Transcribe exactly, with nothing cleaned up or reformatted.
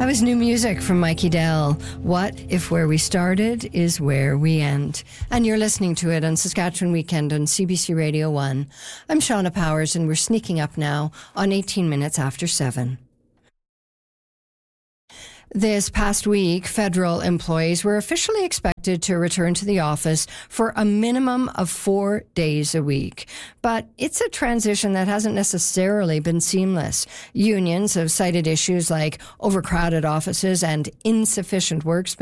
That was new music from Mikey Dell. What if where we started is where we end? And you're listening to it on Saskatchewan Weekend on C B C Radio one. I'm Shauna Powers, and we're sneaking up now on eighteen minutes after seven. This past week, federal employees were officially expected to return to the office for a minimum of four days a week. But it's a transition that hasn't necessarily been seamless. Unions have cited issues like overcrowded offices and insufficient workspace